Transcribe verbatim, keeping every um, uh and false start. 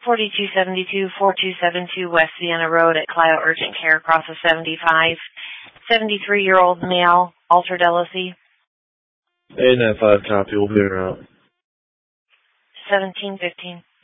forty-two seventy-two, forty-two seventy-two West Vienna Road at Clio Urgent Care, across the seventy-five. seventy-three-year-old male, altered L O C. eight nine five copy, we'll be around. seventeen fifteen.